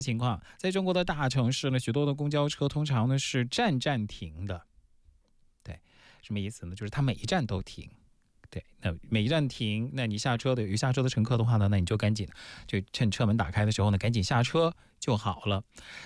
情况，在中国的大城市呢，许多的公交车通常呢是站站停的。对，什么意思呢？就是它每一站都停。对，那每一站停，那你下车的有下车的乘客的话呢，那你就赶紧就趁车门打开的时候呢，赶紧下车就好了。